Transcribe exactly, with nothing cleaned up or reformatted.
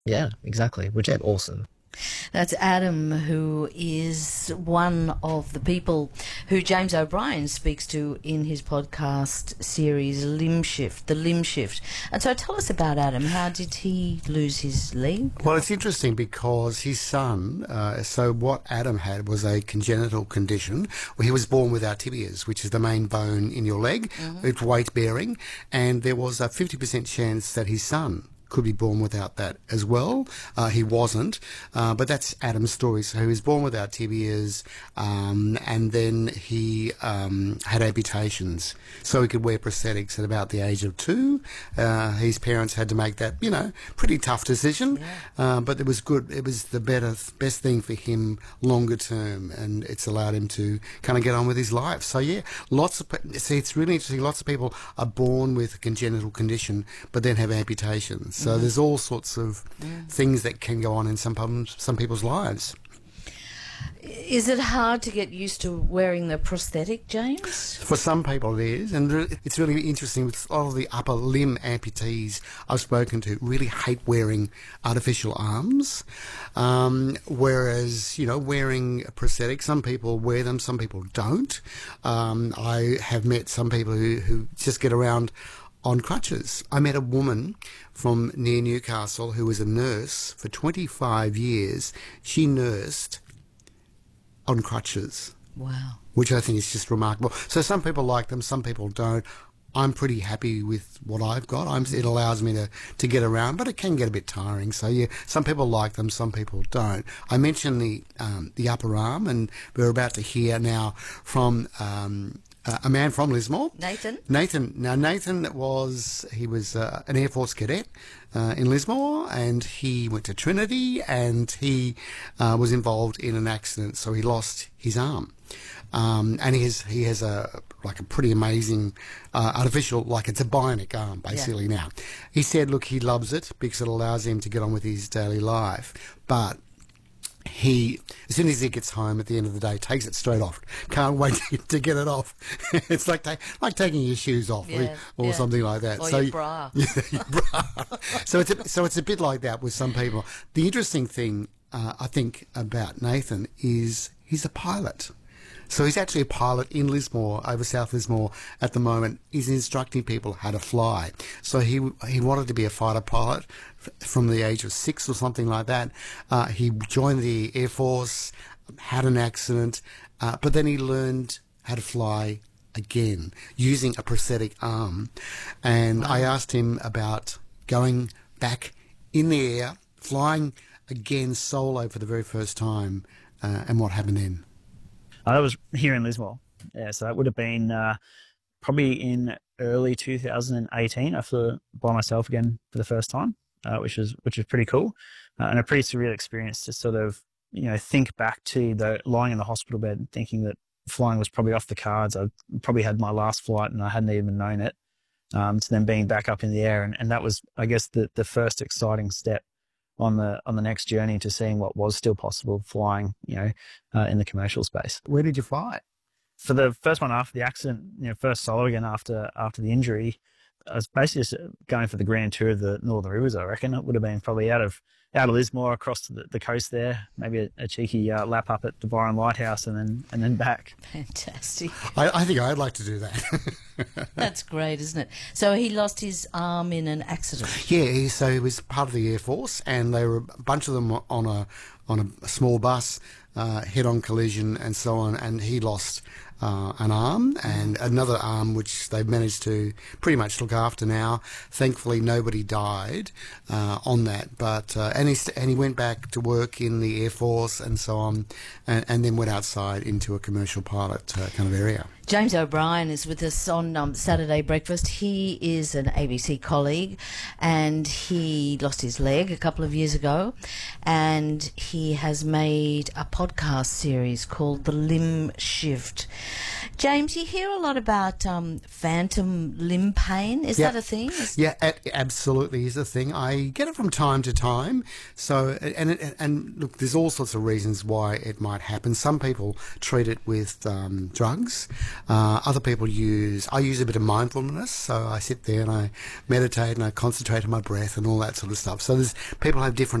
Yeah, exactly, which is awesome. That's Adam, who is one of the people who James O'Brien speaks to in his podcast series Limb Shift, the Limb Shift. And so tell us about Adam. How did he lose his leg? Well, it's interesting because his son, uh, so what Adam had was a congenital condition where he was born without tibias, which is the main bone in your leg. Mm-hmm. It's weight bearing, and there was a fifty percent chance that his son could be born without that as well. Uh, he wasn't, uh, but that's Adam's story. So he was born without tibias, um, and then he um, had amputations, so he could wear prosthetics at about the age of two. Uh, his parents had to make that, you know, pretty tough decision, yeah. uh, but it was good. It was the better, best thing for him longer term, and it's allowed him to kind of get on with his life. So yeah, lots of see, it's really interesting. Lots of people are born with a congenital condition, but then have amputations. So mm-hmm. there's all sorts of yeah. things that can go on in some problems, some people's lives. Is it hard to get used to wearing the prosthetic, James? For some people it is, and it's really interesting with a lot of the upper limb amputees I've spoken to really hate wearing artificial arms, um, whereas, you know, wearing a prosthetic, some people wear them, some people don't. Um, I have met some people who, who just get around on crutches. I met a woman from near Newcastle who was a nurse for twenty-five years. She nursed on crutches. Wow. Which I think is just remarkable. So some people like them, some people don't. I'm pretty happy with what I've got. I'm, it allows me to, to get around, but it can get a bit tiring. So yeah, some people like them, some people don't. I mentioned the um, the upper arm, and we're about to hear now from um, uh, a man from Lismore. Nathan. Nathan. Now Nathan was he was uh, an Air Force cadet uh, in Lismore, and he went to Trinity, and he uh, was involved in an accident, so he lost his arm. Um, and he has he has a like a pretty amazing uh, artificial, like it's a bionic arm basically yeah. now. He said, look, he loves it because it allows him to get on with his daily life, but he, as soon as he gets home at the end of the day, takes it straight off. Can't wait to, to get it off. It's like ta- like taking your shoes off yeah, or, or yeah. something like that. Or so your bra. Yeah, your bra. so it's a, so it's a bit like that with some people. The interesting thing uh, I think about Nathan is he's a pilot. So he's actually a pilot in Lismore, over South Lismore at the moment. He's instructing people how to fly. So he he wanted to be a fighter pilot f- from the age of six or something like that. Uh, he joined the Air Force, had an accident, uh, but then he learned how to fly again using a prosthetic arm. And wow. I asked him about going back in the air, flying again solo for the very first time, uh, and what happened then. Uh, that was here in Lismore. Yeah, so that would have been uh, probably in early two thousand eighteen. I flew by myself again for the first time, uh, which was which was pretty cool uh, and a pretty surreal experience to sort of, you know, think back to the lying in the hospital bed and thinking that flying was probably off the cards. I probably had my last flight and I hadn't even known it. Um, to then being back up in the air, and, and that was, I guess, the the first exciting step on the on the next journey to seeing what was still possible flying, you know, uh, in the commercial space. Where did you fly? For the first one after the accident, you know, first solo again after after the injury, I was basically just going for the grand tour of the Northern Rivers. I reckon it would have been probably out of out of Lismore across to the, the coast there, maybe a, a cheeky uh, lap up at the Byron Lighthouse and then and then back. Fantastic. I, I think I'd like to do that. That's great, isn't it? So he lost his arm in an accident. Yeah, he, so he was part of the Air Force, and they were a bunch of them on a on a small bus, uh, head-on collision, and so on. And he lost uh, an arm and another arm, which they've managed to pretty much look after now. Thankfully, nobody died uh, on that, but uh, and he st- and he went back to work in the Air Force and so on, and, and then went outside into a commercial pilot uh, kind of area. James O'Brien is with us on um, Saturday Breakfast. He is an A B C colleague, and he lost his leg a couple of years ago, and he has made a podcast series called The Limb Shift. James, you hear a lot about um, phantom limb pain. Is yeah. that a thing? Is yeah, it absolutely is a thing. I get it from time to time. So, and and, and look, there's all sorts of reasons why it might happen. Some people treat it with um, drugs. Uh, other people use, I use a bit of mindfulness, so I sit there and I meditate and I concentrate on my breath and all that sort of stuff. So there's people have different